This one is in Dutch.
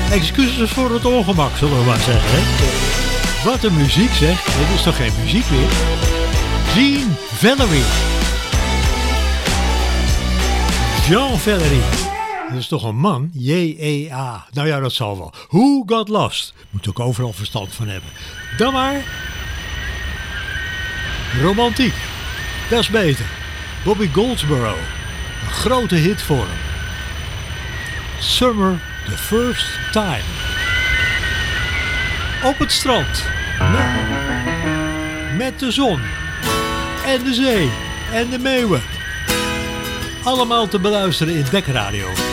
Excuses voor het ongemak, zullen we maar zeggen. Hè? Wat een muziek zeg. Dit is toch geen muziek meer? Gene Valerie. Jean Valerie. Dat is toch een man? J-E-A. Nou ja, dat zal wel. Who Got Lost. Moet ook overal verstand van hebben. Dan maar. Romantiek. Dat is beter. Bobby Goldsboro. Een grote hit voor hem. Summer the First Time. Op het strand. Met de zon. En de zee. En de meeuwen. Allemaal te beluisteren in Dekkradio.